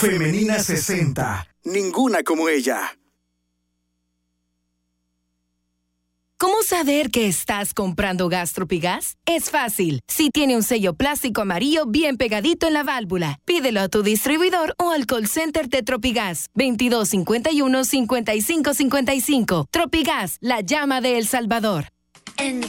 Femenina 60. Ninguna como ella. ¿Cómo saber que estás comprando gas Tropigas? Es fácil. Si tiene un sello plástico amarillo bien pegadito en la válvula, pídelo a tu distribuidor o al call center de Tropigas. 2251-5555. Tropigas, la llama de El Salvador. En